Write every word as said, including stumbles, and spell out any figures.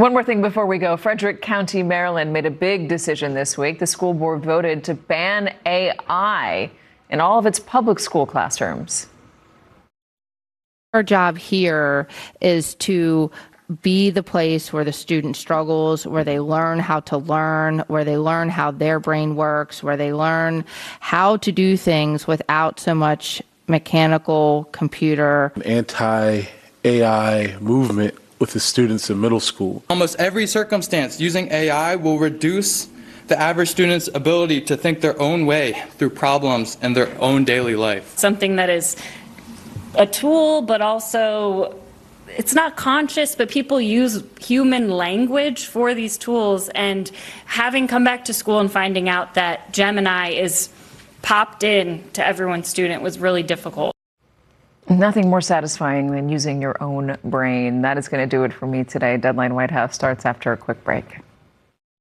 One more thing before we go. Frederick County, Maryland made a big decision this week. The school board voted to ban A I in all of its public school classrooms. Our job here is to be the place where the student struggles, where they learn how to learn, where they learn how their brain works, where they learn how to do things without so much mechanical computer. Anti-A I movement with the students in middle school. Almost every circumstance using A I will reduce the average student's ability to think their own way through problems in their own daily life. Something that is a tool, but also it's not conscious, but people use human language for these tools. And having come back to school and finding out that Gemini is popped in to everyone's student was really difficult. Nothing more satisfying than using your own brain. That is going to do it for me today. Deadline White House starts after a quick break.